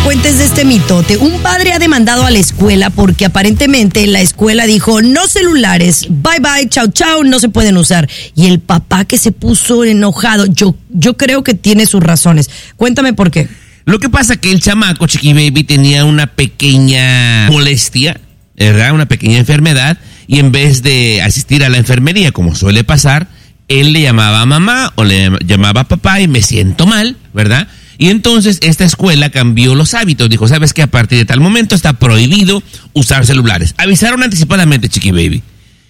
cuentes de este mitote. Un padre ha demandado a la escuela porque aparentemente la escuela dijo no celulares, bye bye, chao chao, no se pueden usar. Y el papá que se puso enojado, yo creo que tiene sus razones. Cuéntame por qué. Lo que pasa que el chamaco, Chiqui Baby, tenía una pequeña molestia, ¿verdad? Una pequeña enfermedad, y en vez de asistir a la enfermería, como suele pasar, él le llamaba a mamá o le llamaba a papá y me siento mal, ¿verdad? Y entonces esta escuela cambió los hábitos. Dijo, ¿sabes qué? A partir de tal momento está prohibido usar celulares. Avisaron anticipadamente, Chiqui Baby.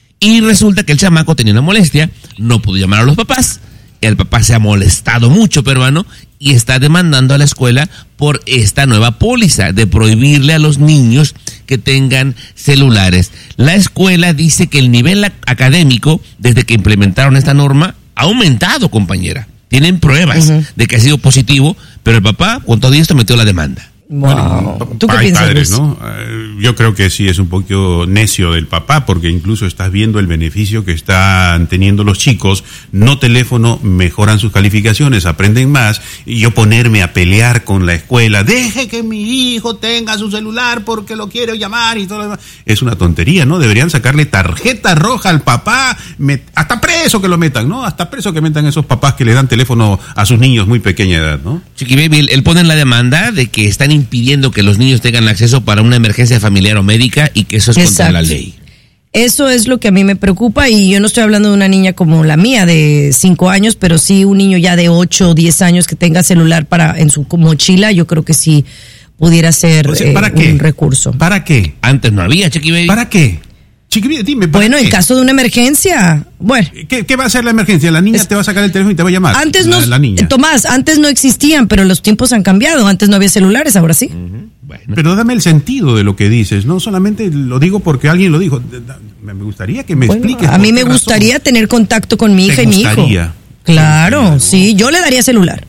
Y resulta que el chamaco tenía una molestia, no pudo llamar a los papás. El papá se ha molestado mucho, peruano, y está demandando a la escuela por esta nueva póliza de prohibirle a los niños que tengan celulares. La escuela dice que el nivel académico, desde que implementaron esta norma, ha aumentado, compañera. Tienen pruebas de que ha sido positivo, pero el papá, con todo esto, metió la demanda. Wow. ¿Tú qué piensas, padres, Luis? ¿no? Yo creo que sí es un poquito necio del papá, porque incluso estás viendo el beneficio que están teniendo los chicos. No teléfono, mejoran sus calificaciones, aprenden más. Y yo ponerme a pelear con la escuela, deje que mi hijo tenga su celular porque lo quiero llamar y todo lo demás. Es una tontería, ¿no? Deberían sacarle tarjeta roja al papá, hasta preso que lo metan, ¿no? Hasta preso que metan esos papás que le dan teléfono a sus niños muy pequeña edad, ¿no? Chiqui Baby, él pone en la demanda de que están impidiendo que los niños tengan acceso para una emergencia familiar o médica y que eso es contra la ley. Eso es lo que a mí me preocupa, y yo no estoy hablando de una niña como la mía de 5 años, pero sí un niño ya de 8 o 10 años que tenga celular en su mochila. Yo creo que sí pudiera ser un recurso. ¿Para qué? Antes no había, Chiqui Baby. ¿Para qué? Chiqui, dime, bueno, en caso de una emergencia, bueno. ¿Qué va a hacer la emergencia? La niña te va a sacar el teléfono y te va a llamar. Antes la niña. Tomás, antes no existían, pero los tiempos han cambiado. Antes no había celulares, ahora sí. Bueno. Pero dame el sentido de lo que dices, no solamente lo digo porque alguien lo dijo. Me gustaría que me expliques. A mí me gustaría tener contacto con mi hija y mi hijo. Claro, sí, yo le daría celular.